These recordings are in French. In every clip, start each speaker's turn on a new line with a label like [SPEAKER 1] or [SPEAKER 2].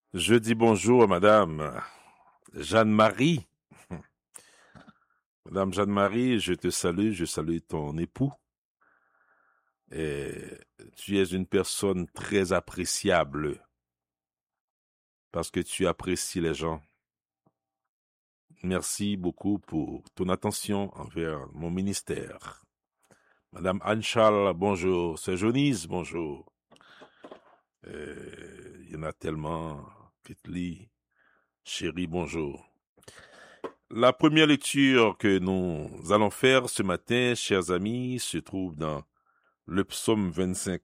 [SPEAKER 1] Je dis bonjour à Madame Jeanne-Marie. Madame Jeanne-Marie, je te salue, je salue ton époux. Et tu es une personne très appréciable parce que tu apprécies les gens. Merci beaucoup pour ton attention envers mon ministère. Madame Anne-Charles, bonjour. C'est Jonise, bonjour. Il y en a tellement. Kitli, chérie, bonjour. La première lecture que nous allons faire ce matin, chers amis, se trouve dans le psaume 25.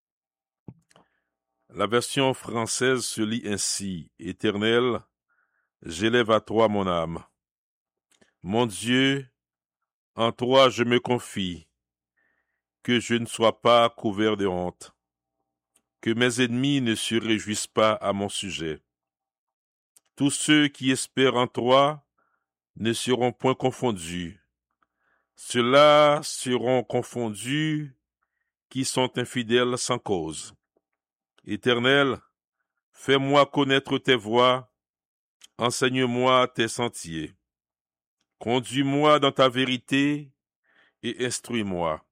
[SPEAKER 1] La version française se lit ainsi: Éternel, j'élève à toi mon âme. Mon Dieu, en toi je me confie, que je ne sois pas couvert de honte, que mes ennemis ne se réjouissent pas à mon sujet. Tous ceux qui espèrent en toi ne seront point confondus. Ceux-là seront confondus qui sont infidèles sans cause. Éternel, fais-moi connaître tes voies, enseigne-moi tes sentiers. Conduis-moi dans ta vérité et instruis-moi,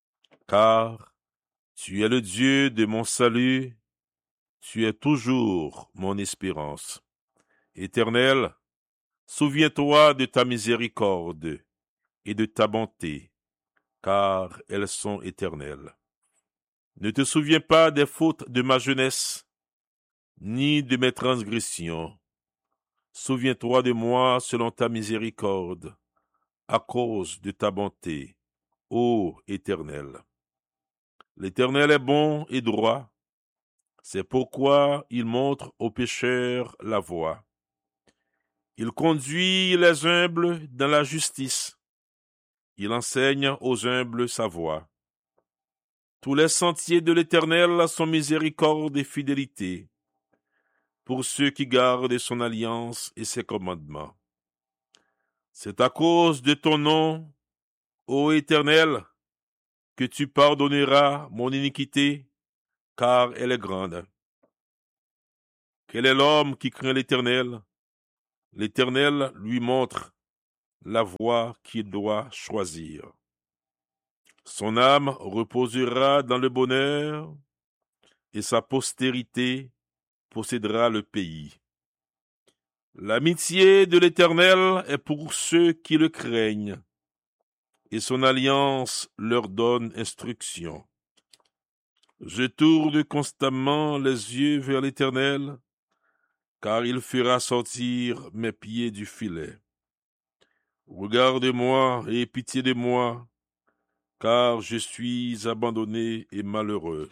[SPEAKER 1] car tu es le Dieu de mon salut, tu es toujours mon espérance. Éternel, souviens-toi de ta miséricorde et de ta bonté, car elles sont éternelles. Ne te souviens pas des fautes de ma jeunesse, ni de mes transgressions. Souviens-toi de moi selon ta miséricorde, à cause de ta bonté, ô Éternel. L'Éternel est bon et droit, c'est pourquoi il montre aux pécheurs la voie. Il conduit les humbles dans la justice, il enseigne aux humbles sa voie. Tous les sentiers de l'Éternel sont miséricorde et fidélité, pour ceux qui gardent son alliance et ses commandements. C'est à cause de ton nom, ô Éternel, que tu pardonneras mon iniquité, car elle est grande. Quel est l'homme qui craint l'Éternel? L'Éternel lui montre la voie qu'il doit choisir. Son âme reposera dans le bonheur, et sa postérité possédera le pays. L'amitié de l'Éternel est pour ceux qui le craignent, et son alliance leur donne instruction. Je tourne constamment les yeux vers l'Éternel, car il fera sortir mes pieds du filet. Regarde-moi et aie pitié de moi, car je suis abandonné et malheureux.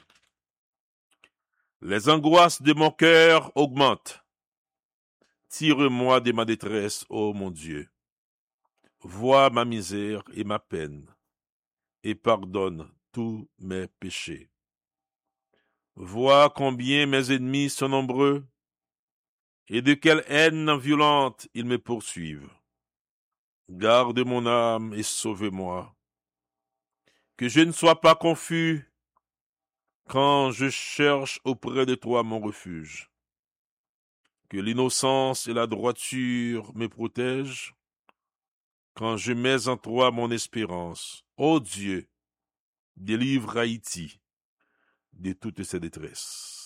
[SPEAKER 1] Les angoisses de mon cœur augmentent. Tire-moi de ma détresse, ô mon Dieu. Vois ma misère et ma peine, et pardonne tous mes péchés. Vois combien mes ennemis sont nombreux, et de quelle haine violente ils me poursuivent. Garde mon âme et sauve-moi, que je ne sois pas confus quand je cherche auprès de toi mon refuge. Que l'innocence et la droiture me protègent quand je mets en toi mon espérance. Ô Dieu, délivre Haïti de toutes ses détresses.